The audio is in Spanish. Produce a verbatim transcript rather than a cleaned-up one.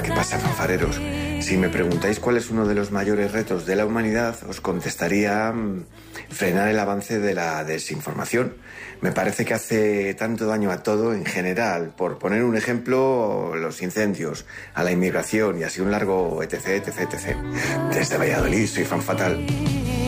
¿Qué pasa, fanfareros? Si me preguntáis cuál es uno de los mayores retos de la humanidad, os contestaría mmm, frenar el avance de la desinformación. Me parece que hace tanto daño a todo en general. Por poner un ejemplo, los incendios, a la inmigración y así un largo etc, etc, etc. Desde Valladolid, soy fan fatal.